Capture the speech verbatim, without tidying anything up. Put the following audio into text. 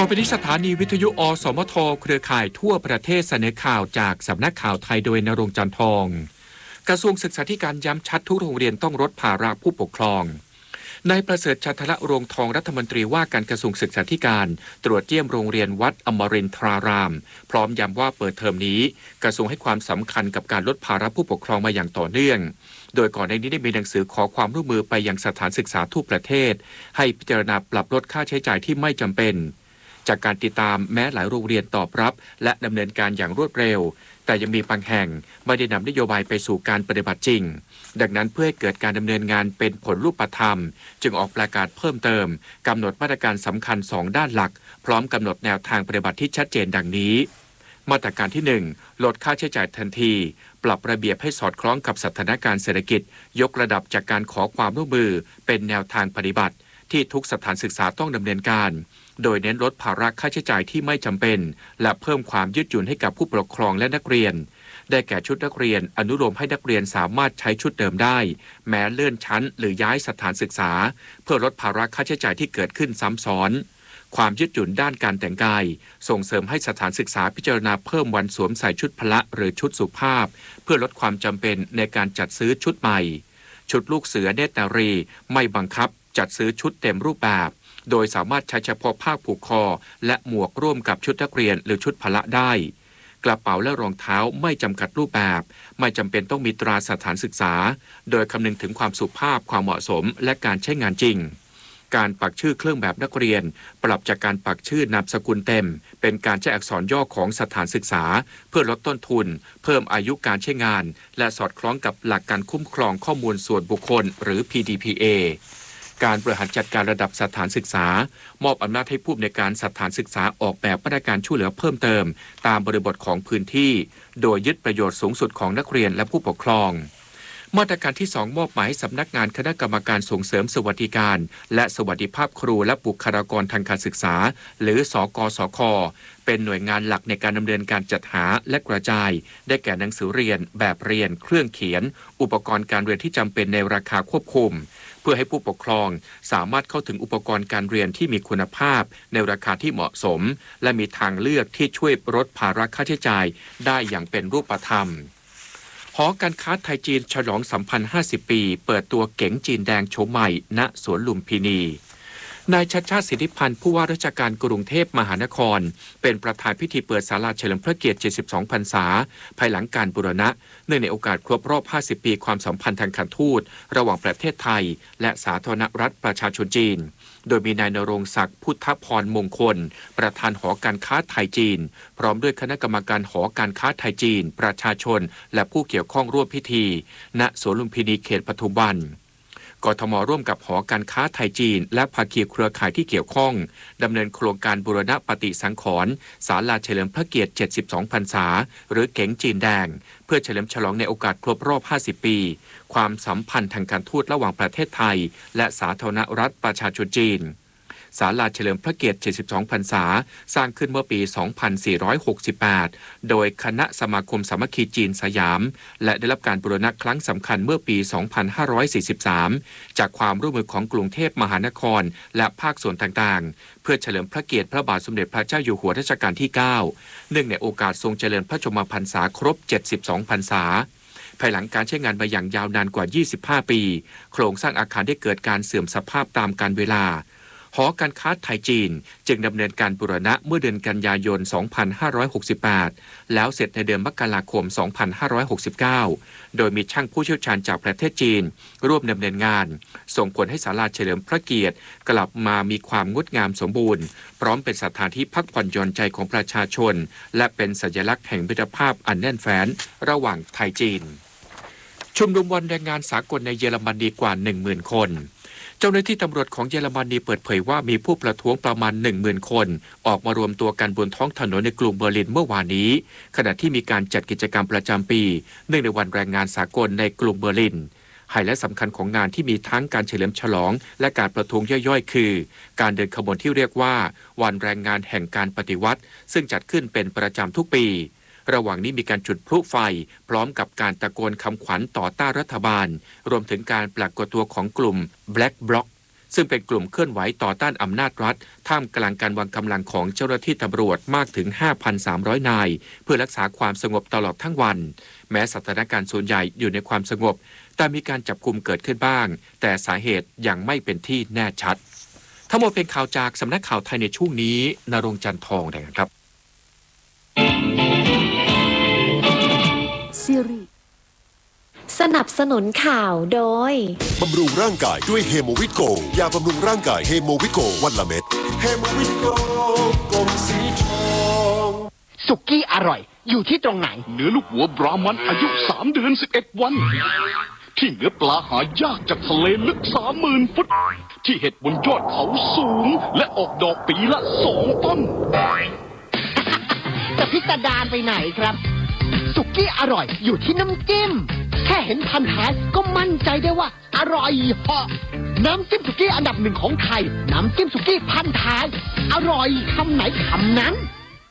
อไปที่สถานีวิทยุอสมทเครือข่ายทั่วประเทศเสนอข่าวจากสำนักข่าวไทยโดยณรงค์จันทองกระทรวงศึกษาธิการย้ำชัดทุกโรงเรียนต้องลดภาระผู้ปกครองนายประเสริฐชันทละโรงทองรัฐมนตรีว่าการกระทรวงศึกษาธิการตรวจเยี่ยมโรงเรียนวัดอมรินทรารามพร้อมย้ำว่าเปิดเทอมนี้กระทรวงให้ความสำคัญกับการลดภาระผู้ปกครองมาอย่างต่อเนื่องโดยก่อนในนี้ได้มีหนังสือขอความร่วมมือไปยังสถานศึกษาทั่วประเทศให้พิจารณาปรับลดค่าใช้จ่ายที่ไม่จำเป็นจากการติดตามแม้หลายโรงเรียนตอบรับและดำเนินการอย่างรวดเร็วแต่ยังมีบางแห่งไม่ได้นำนโยบายไปสู่การปฏิบัติจริงดังนั้นเพื่อให้เกิดการดำเนินงานเป็นผลรูปธรรมจึงออกประกาศเพิ่มเติมกำหนดมาตรการสำคัญสองด้านหลักพร้อมกำหนดแนวทางปฏิบัติที่ชัดเจนดังนี้มาตรการที่หนึ่งลดค่าใช้จ่ายทันทีปรับระเบียบให้สอดคล้องกับสถานการณ์เศรษฐกิจยกระดับจากการขอความร่วมมือเป็นแนวทางปฏิบัติที่ทุกสถานศึกษาต้องดำเนินการโดยเน้นลดภาระค่าใช้จ่ายที่ไม่จำเป็นและเพิ่มความยืดหยุ่นให้กับผู้ปกครองและนักเรียนได้แก่ชุดนักเรียนอนุโลมให้นักเรียนสามารถใช้ชุดเดิมได้แม้เลื่อนชั้นหรือย้ายสถานศึกษาเพื่อลดภาระค่าใช้จ่ายที่เกิดขึ้นซ้ำซ้อนความยืดหยุ่นด้านการแต่งกายส่งเสริมให้สถานศึกษาพิจารณาเพิ่มวันสวมใส่ชุดพละหรือชุดสุภาพเพื่อลดความจำเป็นในการจัดซื้อชุดใหม่ชุดลูกเสือเนตรนารีไม่บังคับจัดซื้อชุดเต็มรูปแบบโดยสามารถใช้เฉพาะผ้าผูกคอและหมวกร่วมกับชุดนักเรียนหรือชุดพละได้กระเป๋าและรองเท้าไม่จำกัดรูปแบบไม่จำเป็นต้องมีตราสถานศึกษาโดยคำนึงถึงความสุภาพความเหมาะสมและการใช้งานจริงการปักชื่อเครื่องแบบนักเรียนปรับจากการปักชื่อนามสกุลเต็มเป็นการใช้อักษรย่อของสถานศึกษาเพื่อลดต้นทุนเพิ่มอายุการใช้งานและสอดคล้องกับหลักการคุ้มครองข้อมูลส่วนบุคคลหรือ พี ดี พี เอ การบริหารจัดการระดับสถานศึกษามอบอำนาจให้ผู้อำนวยการสถานศึกษาออกแบบมาตรการช่วยเหลือเพิ่มเติมตามบริบทของพื้นที่โดยยึดประโยชน์สูงสุดของนักเรียนและผู้ปกครองมาตรการที่สองมอบหมายให้สำนักงานคณะกรรมการส่งเสริมสวัสดิการและสวัสดิภาพครูและบุคลากรทางการศึกษาหรือสกสคเป็นหน่วยงานหลักในการดำเนินการจัดหาและกระจายได้แก่หนังสือเรียนแบบเรียนเครื่องเขียนอุปกรณ์การเรียนที่จำเป็นในราคาควบคุมเพื่อให้ผู้ปกครองสามารถเข้าถึงอุปกรณ์การเรียนที่มีคุณภาพในราคาที่เหมาะสมและมีทางเลือกที่ช่วยลดภาระค่าใช้จ่ายได้อย่างเป็นรูปธรรมหอการค้าไทยจีนฉลองสัมพันธ์ห้าสิบปีเปิดตัวเก๋งจีนแดงโฉมใหม่ณสวนลุมพินีนายชัชชาติสิทธิพันธ์ผู้ว่าราชการกรุงเทพมหานครเป็นประธานพิธีเปิดศาลาเฉลิมพระเกียรติเจ็ดสิบสองพรรษาภายหลังการบูรณะเนื่องในโอกาสครบรอบห้าสิบปีความสัมพันธ์ทางการทูตระหว่างประเทศไทยและสาธารณรัฐประชาชนจีนโดยมีนายณรงค์ศักดิ์พุทธพรมงคลประธานหอการค้าไทยจีนพร้อมด้วยคณะกรรมการหอการค้าไทยจีนประชาชนและผู้เกี่ยวข้องร่วมพิธีณสวนลุมพินีเขตปทุมวันกทม.ร่วมกับหอการค้าไทยจีนและภาคีเครือข่ายที่เกี่ยวข้องดำเนินโครงการบูรณะปฏิสังขรณ์ศาลาเฉลิมพระเกียรติเจ็ดสิบสองพรรษาหรือเก๋งจีนแดงเพื่อเฉลิมฉลองในโอกาสครบรอบห้าสิบปีความสัมพันธ์ทางการทูตระหว่างประเทศไทยและสาธารณรัฐประชาชนจีนศาลาเฉลิมพระเกียรติเจ็ดสิบสองพรรษาสร้างขึ้นเมื่อปีสองพันสี่ร้อยหกสิบแปดโดยคณะสมาคมสามัคคีจีนสยามและได้รับการบูรณะครั้งสำคัญเมื่อปีสองพันห้าร้อยสี่สิบสามจากความร่วมมือของกรุงเทพมหานครและภาคส่วนต่างๆเพื่อเฉลิมพระเกียรติพระบาทสมเด็จพระเจ้าอยู่หัวรัชกาลที่เก้าเนื่องในโอกาสทรงเจริญพระชนมพรรษาครบเจ็ดสิบสองพรรษาภายหลังการใช้งานมาอย่างยาวนานกว่ายี่สิบห้าปีโครงสร้างอาคารได้เกิดการเสื่อมสภาพตามกาลเวลาหอการค้าไทยจีนจึงดำเนินการบูรณะเมื่อเดือนกันยายนสองพันห้าร้อยหกสิบแปดแล้วเสร็จในเดือนมกราคมสองพันห้าร้อยหกสิบเก้าโดยมีช่างผู้เชี่ยวชาญจากประเทศจีนร่วมดำเนินงานส่งผลให้ศาลาเฉลิมพระเกียรติกลับมามีความงดงามสมบูรณ์พร้อมเป็นสถานที่พักผ่อนหย่อนใจของประชาชนและเป็นสัญลักษณ์แห่งมิตรภาพอันแน่นแฟ้นระหว่างไทยจีนชุมนุมวันแรงงานสากลในเยอรมนีกว่า หนึ่งหมื่น คนเจ้าหน้าที่ตำรวจของเยอรมนีเปิดเผยว่ามีผู้ประท้วงประมาณ หนึ่งหมื่น คนออกมารวมตัวกันบนท้องถนนในกรุงเบอร์ลินเมื่อวานนี้ขณะที่มีการจัดกิจกรรมประจำปีเนื่องในวันแรงงานสากลในกรุงเบอร์ลินไฮไลท์สำคัญของงานที่มีทั้งการเฉลิมฉลองและการประท้วงย่อยๆคือการเดินขบวนที่เรียกว่าวันแรงงานแห่งการปฏิวัติซึ่งจัดขึ้นเป็นประจำทุกปีระหว่างนี้มีการจุดพลุไฟพร้อมกับการตะโกนคำขวัญต่อต้านรัฐบาลรวมถึงการปรากฏตัวของกลุ่ม Black Bloc ซึ่งเป็นกลุ่มเคลื่อนไหวต่อต้านอำนาจรัฐท่ามกลางการวางกำลังของเจ้าหน้าที่ตำรวจมากถึง ห้าพันสามร้อย นายเพื่อรักษาความสงบตลอดทั้งวันแม้สถานการณ์ส่วนใหญ่อยู่ในความสงบแต่มีการจับกุมเกิดขึ้นบ้างแต่สาเหตุยังไม่เป็นที่แน่ชัดทั้งหมดเป็นข่าวจากสำนักข่าวไทยในช่วงนี้ณรงค์จันทร์ทองนะครับซีรีสนับสนุนข่าวโดยบำรุงร่างกายด้วยเฮโมวิตโกยาบำรุงร่างกายเฮโมวิตโกวันละเม็ดเฮโมวิตโกกลมสีทองสุกี้อร่อยอยู่ที่ตรงไหนเนื้อลูกหัวบรามันอายุสามเดือนสิบเอ็ดวันที่เนื้อปลาหายากจากทะเลลึกสามหมื่นฟุตที่เห็ดบนยอดเขาสูงและออกดอกปีละสองต้นแต่พิสดารไปไหนครับสุกี้อร่อยอยู่ที่น้ำจิ้มแค่เห็นพันท้ายก็มั่นใจได้ว่าอร่อยเหาะน้ำจิ้มสุกี้อันดับหนึ่งของไทยน้ำจิ้มสุกี้พันท้ายอร่อยคำไหนคำนั้น